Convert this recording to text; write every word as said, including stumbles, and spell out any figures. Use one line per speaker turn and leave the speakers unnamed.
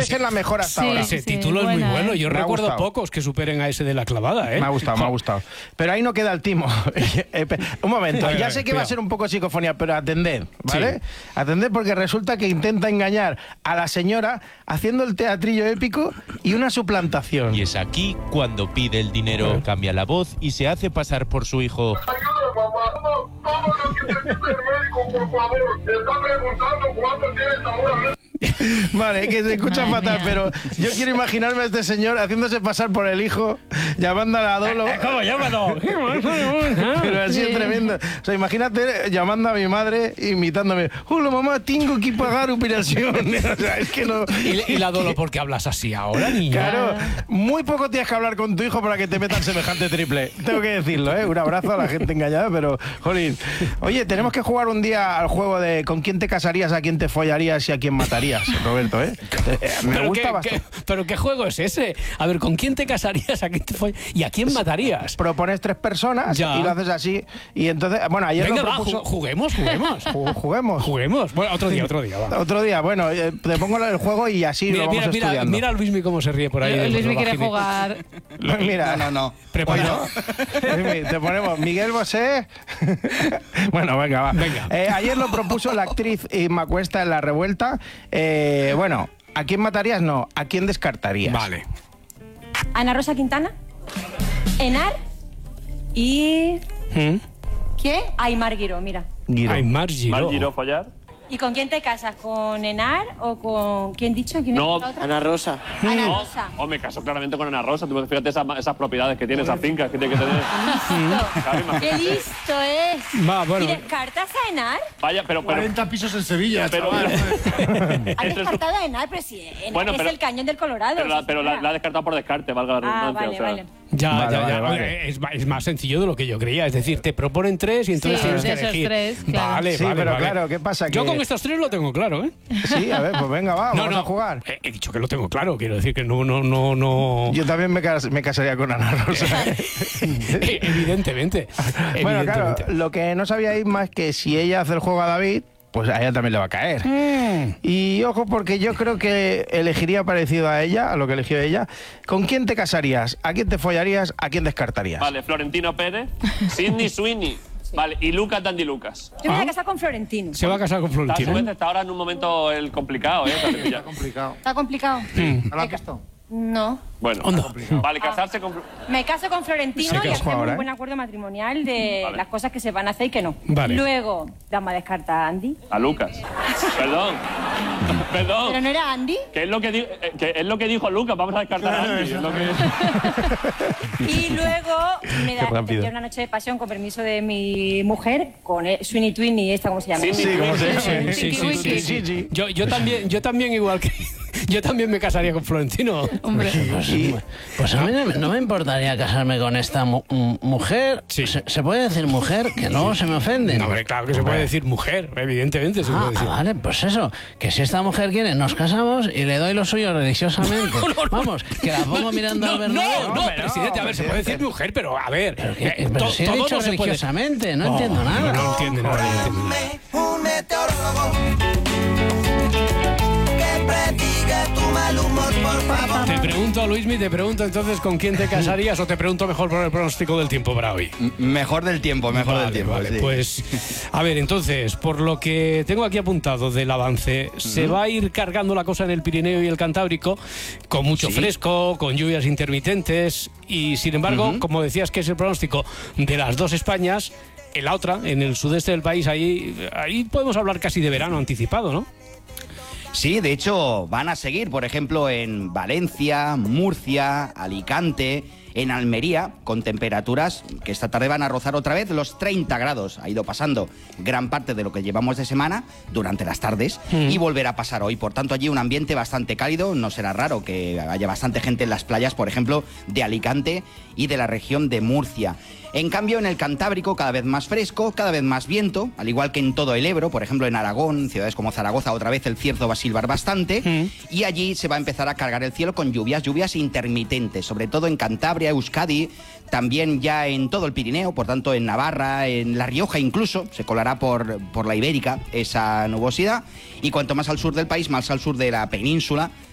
Puede ser la mejor hasta
Sí,
ahora.
Ese
sí,
título es
buena,
muy bueno.
¿eh?
Yo
Me ha
recuerdo
gustado.
pocos que superen a ese de la clavada, ¿eh?
Me ha gustado, me ha gustado. Pero ahí no queda el timo. Eh, pe- Un momento,
A ver,
ya
a ver,
sé que va a
cuidado.
ser un poco psicofonía, pero atended, ¿vale?
Sí.
Atended porque resulta que intenta engañar a la señora haciendo el teatrillo épico y una suplantación.
Y es aquí cuando pide el dinero, cambia la voz y se hace pasar por su hijo.
Ayuda, mamá. ¿Cómo, cómo lo que te dice el médico, por favor? Te está preguntando cuánto tienes ahora.
Vale, es que se escucha
Madre
fatal,
mía.
pero yo quiero imaginarme a este señor haciéndose pasar por el hijo, llamando a la Dolo.
¿Cómo llámalo?
Pero así es tremendo. O sea, imagínate llamando a mi madre, imitándome. Hola, mamá, tengo que pagar operación. O sea, es que no...
¿Y, y la Dolo por qué hablas así ahora, niña?
Claro, muy poco tienes que hablar con tu hijo para que te metan semejante triple. Tengo que decirlo, ¿eh? Un abrazo a la gente engañada, pero, jolín. Oye, tenemos que jugar un día al juego de con quién te casarías, a quién te follarías y a quién matarías, Roberto, ¿eh? Eh, Me
¿Pero
gusta
qué,
bastante.
qué- ¿Pero qué juego es ese? A ver, ¿con quién te casarías? ¿A quién te foll- ¿Y a quién matarías?
Propones tres personas
Ya.
y lo haces así. Y entonces, bueno, ayer
Venga,
lo
va,
propuso...
ju- juguemos, juguemos.
Ju- Juguemos.
Juguemos. Bueno, otro día, otro día, va.
Otro día, bueno, eh, te pongo el juego y así
Mira,
lo vamos
mira, mira,
estudiando.
mira a Luismi cómo se ríe por ahí. de
Luis
los
me quiere
vagines.
jugar.
Mira,
No, no, no.
Preparado.
Luismi, te ponemos Miguel Bosé. Bueno, venga, va.
Venga.
Eh, ayer lo propuso la actriz Inma Cuesta en La Revuelta. Eh, bueno, ¿a quién matarías? No, ¿a quién descartarías?
Vale.
Ana Rosa Quintana, Enar y...
¿Mm?
¿Quién? Aymar Guiró, mira.
Guiro.
Ay, Mar Giró.
¿Mal giro follar?
¿Y con quién te casas? ¿Con Enar o con... ¿Quién dicho? ¿Quién
No,
es la otra?
Ana Rosa.
Ana
No,
Rosa.
o me caso claramente con Ana Rosa. Tú fíjate esas, esas propiedades que tiene, esas fincas que tiene que tener. Claro, imagínate.
¡Qué listo es!
Va, bueno.
¿Y descartas a Enar?
Vaya, pero, pero,
cuarenta pisos en Sevilla,
pero,
chaval.
¿Has
Entre su-
descartado a Enar? Pero si Enar
Bueno,
es
pero-
el cañón del Colorado.
pero, la,
sí,
pero la,
señora.
la ha descartado por descarte, valga la
Ah,
redundancia.
vale,
o sea.
vale.
Ya,
Vale,
ya,
vale,
ya.
vale.
Es, ma- es más sencillo de lo que yo creía. Es decir, te proponen tres y entonces
Sí,
tienes
de
que
esos
elegir.
tres, claro.
Vale,
Sí,
vale,
pero
vale.
claro, ¿qué pasa?
Yo
Que-
con estos tres lo tengo claro, ¿eh?
Sí, a ver, pues venga, va,
No,
vamos
no,
a jugar.
He, he dicho que lo tengo claro. Quiero decir que no, no, no, no.
Yo también me, cas- me casaría con Ana Rosa.
Eh, Evidentemente.
Bueno, claro,
Evidentemente.
lo que no sabía Isma es que si ella hace el juego a David, pues a ella también le va a caer.
Mm.
Y ojo, porque yo creo que elegiría parecido a ella, a lo que eligió ella. ¿Con quién te casarías? ¿A quién te follarías? ¿A quién descartarías?
Vale, Florentino Pérez, Sidney Sweeney. Vale, y Lucas Dandy Lucas.
Yo me voy
Ah.
a casar con Florentino.
Se va a casar con
A su vez
Florentino.
está ahora en un momento el complicado, ¿eh? O sea, que ya-
Complicado.
¿Está complicado?
¿No lo has visto?
No.
Bueno,
Onda.
vale, casarse con...
Me caso con Florentino
Sí, que
y
es
hacemos
ahora,
un
¿eh?
buen acuerdo matrimonial de
Vale.
las cosas que se van a hacer y que no.
Vale.
Luego, vamos a descartar a Andy.
A Lucas. Perdón. Perdón.
¿Pero no era Andy?
Que es lo que, di- eh, que es lo que dijo Lucas, vamos a descartar a Andy. Es lo que...
Y luego me da
Qué rápido.
tendría una noche de pasión con permiso de mi mujer, con el Sweeney Twinny, esta, ¿cómo se llama?
Sidney
Sí, ¿cómo se llama?
Sí, sí, sí, sí, sí.
Sí, sí.
Yo, yo también, yo también igual que yo también me casaría con Florentino.
Hombre.
Y-
Pues a mí no, no me importaría casarme con esta mu- mu- mujer.
Sí.
Se, se puede decir mujer, que luego se me ofenden.
No, hombre, claro que se puede decir mujer, evidentemente se
Ah,
puede decir.
vale, pues eso, que si esta mujer quiere, nos casamos y le doy lo suyo religiosamente.
No, no, no.
Vamos, que la pongo mirando
no,
al Bernabéu.
no, no,
hombre, no,
presidente, a ver, se puede decir mujer, pero a ver.
Pero, que-
eh,
pero
to-
si he
todo
dicho
no se puede-
religiosamente, no
Oh,
entiendo nada.
No, no entiende nada, no entiende nada.
Un meteorólogo que prediga tu mal humor, por favor.
Te pregunto, Luismi, te pregunto entonces con quién te casarías o te pregunto mejor por el pronóstico del tiempo para hoy.
M- Mejor del tiempo, mejor
Vale,
del tiempo.
vale,
sí.
pues a ver, entonces, por lo que tengo aquí apuntado del avance, se va a ir cargando la cosa en el Pirineo y el Cantábrico, con mucho
Sí.
fresco, con lluvias intermitentes, y sin embargo,
Ujú.
como decías que es el pronóstico de las dos Españas, en la otra, en el sudeste del país, ahí, ahí podemos hablar casi de verano anticipado, ¿no?
Sí, de hecho, van a seguir, por ejemplo, en Valencia, Murcia, Alicante, en Almería, con temperaturas que esta tarde van a rozar otra vez los treinta grados. Ha ido pasando gran parte de lo que llevamos de semana durante las tardes
Mm.
y volverá a pasar hoy. Por tanto, allí un ambiente bastante cálido. No será raro que haya bastante gente en las playas, por ejemplo, de Alicante y de la región de Murcia. En cambio, en el Cantábrico, cada vez más fresco, cada vez más viento, al igual que en todo el Ebro, por ejemplo, en Aragón, ciudades como Zaragoza, otra vez el cierzo va a silbar bastante,
Mm.
y allí se va a empezar a cargar el cielo con lluvias, lluvias intermitentes, sobre todo en Cantabria, Euskadi, también ya en todo el Pirineo, por tanto en Navarra, en La Rioja incluso, se colará por, por la Ibérica esa nubosidad, y cuanto más al sur del país, más al sur de la península,